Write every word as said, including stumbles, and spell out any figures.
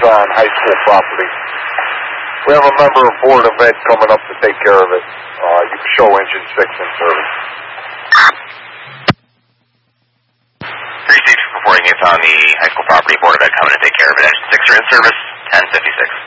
on high school property. We have a member of Board of Ed coming up to take care of it. Uh, you can show engine six in service. three six reporting it's on the high school property. Board of Ed coming to take care of it. Engine six are in service, ten fifty-six.